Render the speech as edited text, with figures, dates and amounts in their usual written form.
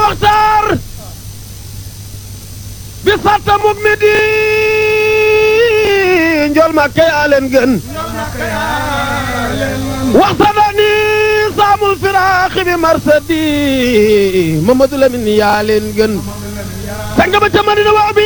Moxtaar bi satta mug mi di njol ma ke yaa leen gën waxtadani saamul firaaxi bi marsadi Mamadou Lamine yaa leen gën sang ba ca Madina wa abi